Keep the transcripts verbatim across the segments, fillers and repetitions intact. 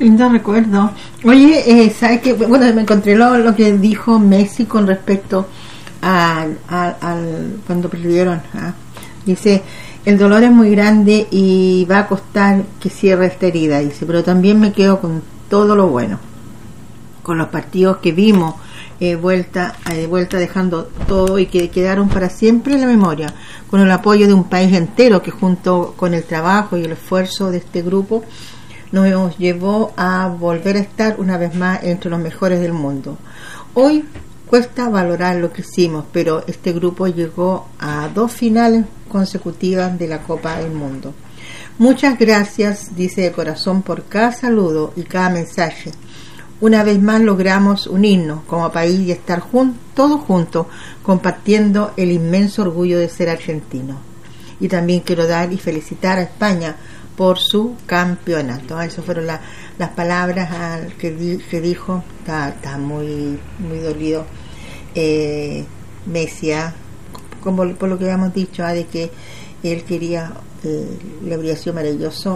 Qué lindo recuerdo. Oye, eh, ¿sabes qué? Bueno, me encontré lo, lo que dijo Messi con respecto a, a, al cuando perdieron. ¿Ah? Dice, el dolor es muy grande y va a costar que cierre esta herida, dice, pero también me quedo con todo lo bueno, con los partidos que vimos, eh, vuelta, eh, vuelta dejando todo y que quedaron para siempre en la memoria, con el apoyo de un país entero que junto con el trabajo y el esfuerzo de este grupo nos llevó a volver a estar una vez más entre los mejores del mundo. Hoy cuesta valorar lo que hicimos, pero este grupo llegó a dos finales consecutivas de la Copa del Mundo. Muchas gracias, dice de corazón, por cada saludo y cada mensaje. Una vez más logramos unirnos como país y estar jun- todos juntos compartiendo el inmenso orgullo de ser argentinos. Y también quiero dar y felicitar a España por su campeonato. Esas fueron la, las palabras al que, di, que dijo. Está, está muy muy dolido eh, Messi, ¿eh? Como por lo que habíamos dicho, ¿eh? De que él quería, eh, le habría sido maravilloso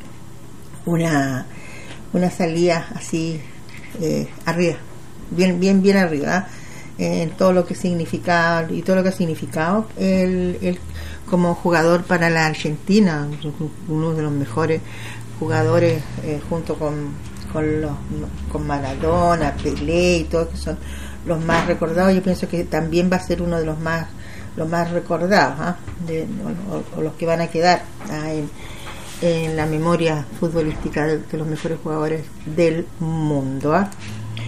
una una salida así eh, arriba, bien bien bien arriba, ¿eh? En todo lo que significaba y todo lo que ha significado el, el como jugador para la Argentina, uno de los mejores jugadores, eh, junto con con los con Maradona, Pelé y todos, que son los más recordados. Yo pienso que también va a ser uno de los más los más recordados, ¿eh? de, o, o los que van a quedar, ¿eh? en, en la memoria futbolística de, de los mejores jugadores del mundo, ¿eh?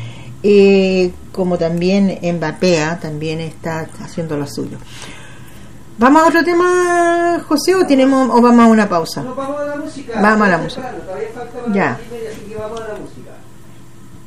Eh, como también Mbappé, ¿eh? También está haciendo lo suyo. ¿Vamos a otro tema, José, o tenemos o vamos a una pausa? No, vamos a la música. Vamos a la música. Todavía falta para ya. la media, así que vamos a la música.